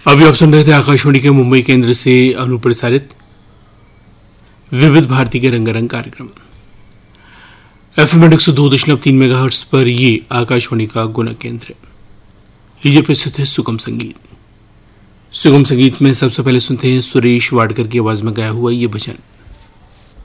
अभी आप सुन रहे थे आकाशवाणी के मुंबई केंद्र से अनुप्रसारित विविध भारती के रंगारंग कार्यक्रम। FM 102.3 मेगाहर्ट्ज पर ये आकाशवाणी का गुना केंद्र है। लीजिए प्रस्तुत है सुगम संगीत। सुगम संगीत में सबसे पहले सुनते हैं सुरेश वाडकर की आवाज में गाया हुआ ये भजन।